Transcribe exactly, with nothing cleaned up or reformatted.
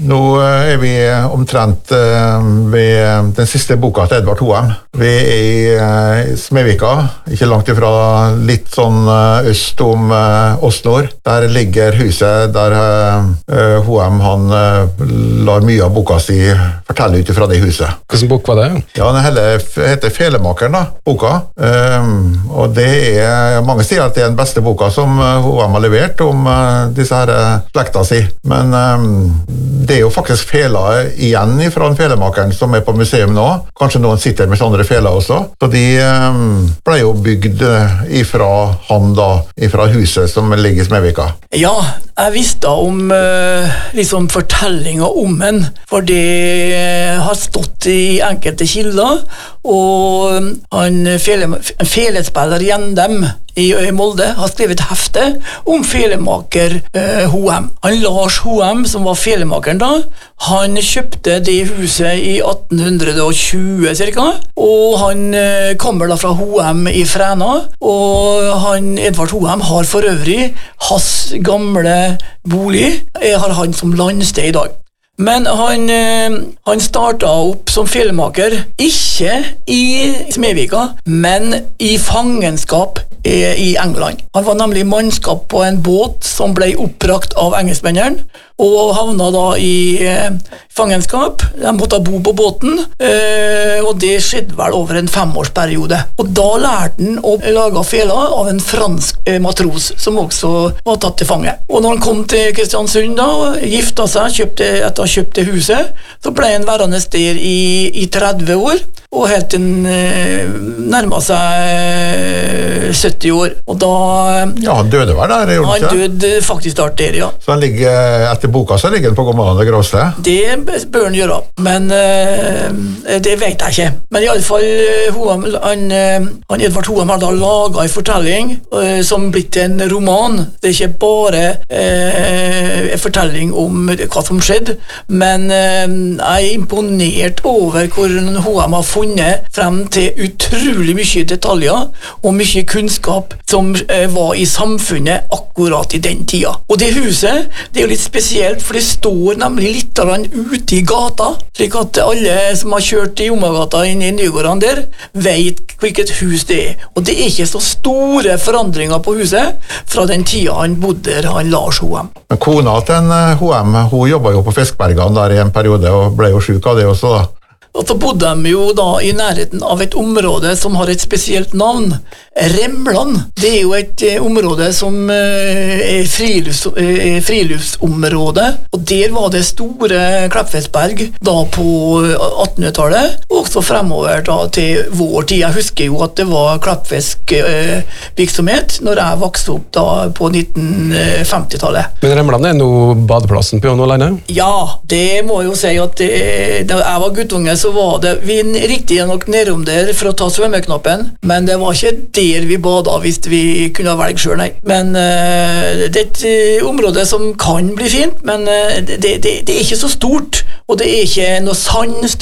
Nå er vi omtrent ved den siste boka til Edvard Hoem. Vi er i Smedvika, ikke langt ifra, litt sånn øst om Åsnord. Der ligger huset der Hoem han lar mye av boka si fortelle ut ifra det huset. Hvilken bok var det? Ja, den heter Felemakeren, da, boka. Og det er mange sier at det er den beste boka som Hoem har levert om disse her slekta si. Men det er jo faktisk feler igjen fra en felemakeren som er på museum nå. Kanskje noen sitter med sånne feler også. Så de ble jo bygd ifra han da, ifra huset som ligger i Smedvika. Ja, jeg visste om liksom fortellinger om den, for det har stått i enkelte kilder, og han fele, felespiller Gjendem i Molde har skrevet hefte om felemaker eh, Hoem. Han Lars Hoem, som var felemakeren da, han kjøpte det huset i atten tjue cirka, og han eh, kommer da fra Hoem i Fræna, og han, Edvard Hoem har for øvrig hans gamle bolig, jeg har han som landsted i dag. Men han, han startet opp som felemaker, ikke i Smedvika, men i fangenskap i England. Han var nemlig mannskap på en båt som ble oppbrakt av engelskmennene, og havna da i fangenskap. De måtte bo på båten, og det skjedde vel over en femårsperiode. Og da lærte han å lage feler av en fransk matros, som også var tatt til fange. Og når han kom til Kristiansund da, gifta seg, kjøpte, etter å ha kjøpt det huset, så ble han værende der i, i tretti år, og helt til han nærmet seg sytti år. Og da... Ja, han døde vel der, gjorde han ikke? Han døde faktisk der der, ja. Så han ligger, etter boka så ligger han på Gommane Gråste? Det bør han gjøre, men uh, det vet jeg ikke. Men i alle fall, Hoem, han, han Edvard Hoem har da laget en fortelling uh, som blitt en roman. Det er ikke bare uh, en fortelling om hva som skjedde, men uh, jeg er imponert over hvor Hoem har funnet frem til utrolig mye detaljer og mye kunnskap som uh, var i samfunnet akkurat i den tida. Og det huset, det er jo litt spesielt, for det står nemlig litt ute i gata, slik at alle som har kjørt i Omagata inn i Nygården der, vet hvilket hus det er. Og det er ikke så store forandringer på huset fra den tida han bodde der, han Lars Hoem. Men kona til Hoem, hun jobbet jo på Fiskbergene der i en periode, og ble jo syk av det også da. Og så bodde de jo da i nærheten av et område som har et spesielt navn, Remland. Det er jo et eh, område som eh, er frilufts, eh, friluftsområde, og der var det store Kleppesberg da på attenhundretallet, og også fremover da til vår tid. Jeg husker jo at det var kleppfisk eh, virksomhet når jeg vokste opp da på nitten femtitallet. Men Remland er nå badeplassen på Jonnålandet? Ja, det må jeg jo si at det, da jeg var guttunge så var det, vi riktig nok nedom der for å ta svømmeknappen, men det var ikke der vi bada hvis vi kunne velge selv, nei. Men uh, det er et uh, område som kan bli fint, men uh, det, det, det er ikke så stort, og det er ikke noe sandstrand